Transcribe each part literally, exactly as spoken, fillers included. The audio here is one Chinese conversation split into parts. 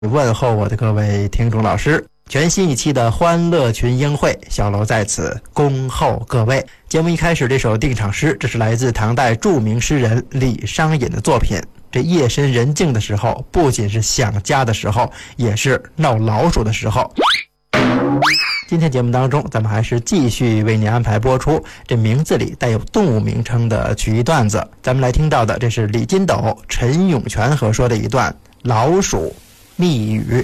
问候我的各位听众老师，全新一期的欢乐群英会，小楼在此恭候各位。节目一开始这首定场诗，这是来自唐代著名诗人李商隐的作品。这夜深人静的时候，不仅是想家的时候，也是闹老鼠的时候。今天节目当中，咱们还是继续为您安排播出这名字里带有动物名称的曲艺段子。咱们来听到的，这是李金斗、陈永泉合说的一段老鼠密语。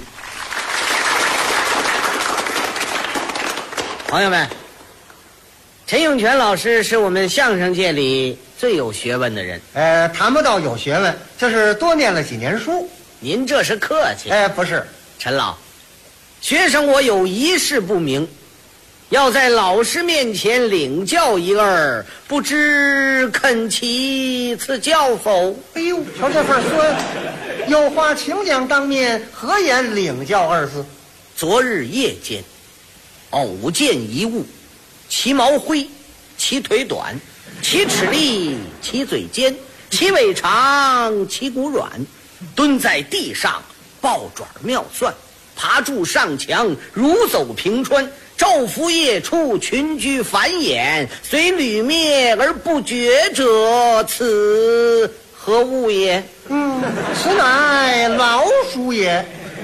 朋友们，陈永泉老师是我们相声界里最有学问的人。 呃，谈不到有学问，就是多念了几年书。 您这是客气。 哎，不是， 陈老，学生我有一事不明，要在老师面前领教一二，不知肯启此教否？ 哎呦，瞧这份孙，有话请讲当面，何言领教二字？ 昨日夜间，偶见一物，其毛灰，其腿短，其齿利，其嘴尖，其尾长，其骨软，蹲在地上，抱爪妙算，爬柱上墙，如走平川，昼伏夜出，群居繁衍，虽屡灭而不绝者，此何物也？ 嗯，此乃老鼠也。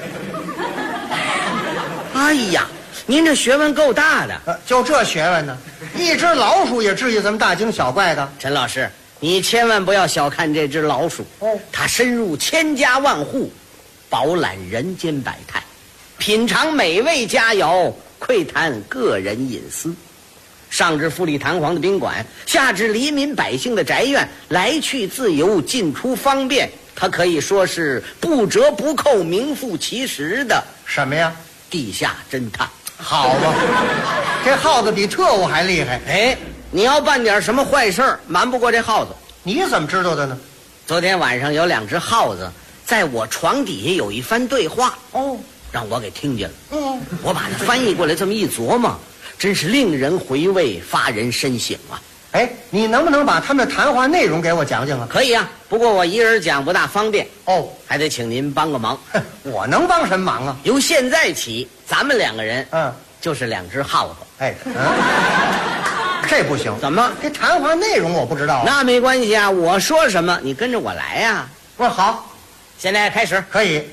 哎呀，您这学问够大的。 呃，就这学问呢，一只老鼠也至于这么大惊小怪的？ 陈老师，你千万不要小看这只老鼠哦， 它深入千家万户，饱览人间百态，品尝美味佳肴，窥探个人隐私，上至富丽堂皇的宾馆，下至黎民百姓的宅院，来去自由，进出方便，它可以说是不折不扣，名副其实的什么呀？ 地下侦探。 好嘛，这耗子比特务还厉害。 哎，你要办点什么坏事儿，瞒不过这耗子。 你怎么知道的呢？ 昨天晚上有两只耗子在我床底下有一番对话， 哦， 让我给听见了。 嗯， 我把它翻译过来这么一琢磨，真是令人回味，发人深省啊。 哎，你能不能把他们的谈话内容给我讲讲啊？ 可以啊，不过我一人讲不大方便哦， 还得请您帮个忙。 我能帮什么忙啊？ 由现在起，咱们两个人嗯， 就是两只耗子。 哎，嗯，这不行。 怎么？ 这谈话内容我不知道啊。 那没关系啊，我说什么你跟着我来呀、啊。 不是，好， 现在开始。 可以。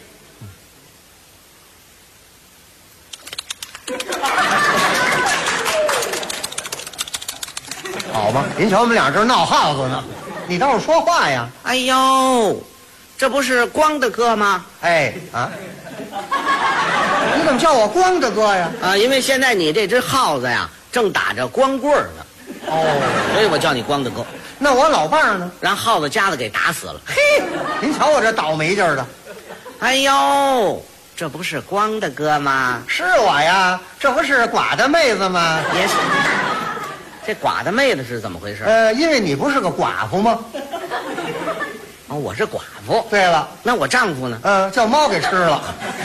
好吧，您瞧我们俩这闹耗子呢，你倒是说话呀！ 哎呦，这不是光的哥吗？ 哎啊，你怎么叫我光大哥呀？ 啊，因为现在你这只耗子呀正打着光棍儿呢， 哦， 所以我叫你光的哥。 那我老伴儿呢？ 让耗子家子给打死了。 嘿，您瞧我这倒霉劲儿的。 哎呦，这不是光的哥吗？ 是我呀，这不是寡的妹子吗？ 也是。这寡的妹子是怎么回事？ 呃，因为你不是个寡妇吗？ 哦，我是寡妇。 对了， 那我丈夫呢？ 呃，叫猫给吃了。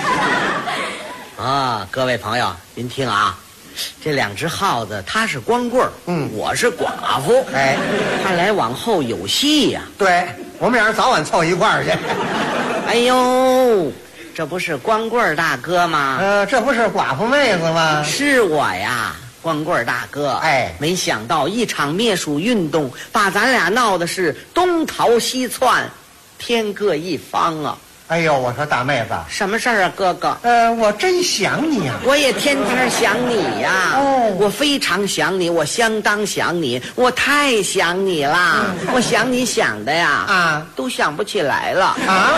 啊，各位朋友，您听啊，这两只耗子，他是光棍儿， 嗯， 我是寡妇， 哎， 看来往后有戏呀、 啊。对，我们俩人早晚凑一块儿去。 哎呦，这不是光棍儿大哥吗？ 呃，这不是寡妇妹子吗？ 是我呀。光棍大哥， 哎， 没想到一场灭鼠运动把咱俩闹的是东逃西窜，天各一方啊！ 哎呦，我说大妹子， 什么事儿啊，哥哥？ 呃，我真想你啊！ 我也天天想你呀！ 哦， 我非常想你，我相当想你，我太想你啦！嗯、我想你想的呀， 啊， 都想不起来了啊！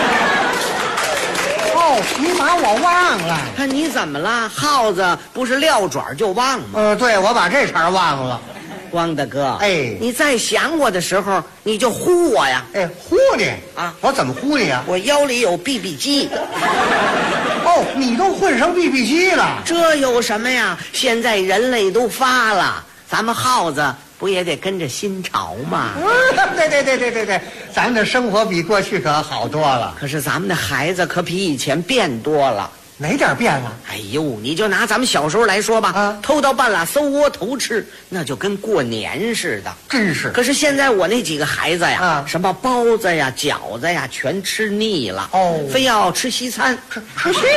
哦，你把我忘了？ 看你怎么了？耗子不是撂爪就忘吗？ 呃，对，我把这茬忘了。 光大哥， 哎， 你再想我的时候，你就呼我呀！ 哎，呼你啊！ 我怎么呼你啊？ 我腰里有 B B 机。 哦，你都混上 B B 机了？ 这有什么呀？现在人类都发了，咱们耗子不也得跟着新潮吗？ 嗯，对对对对对对，咱们的生活比过去可好多了。 可是咱们的孩子可比以前变多了。 哪点变了？ 哎呦，你就拿咱们小时候来说吧， 啊偷到半拉搜窝头吃，那就跟过年似的。 真是。 可是现在我那几个孩子呀， 啊什么包子呀、饺子呀，全吃腻了， 哦非要吃西餐。 吃吃西